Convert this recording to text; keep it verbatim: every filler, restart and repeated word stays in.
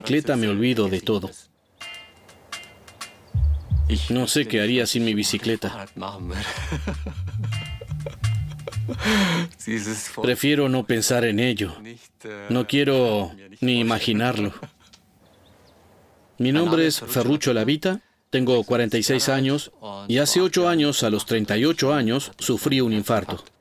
bicicleta me olvido de todo. No sé qué haría sin mi bicicleta. Prefiero no pensar en ello. No quiero ni imaginarlo. Mi nombre es Ferruccio Lavita, tengo cuarenta y seis años y hace ocho años, a los treinta y ocho años, sufrí un infarto.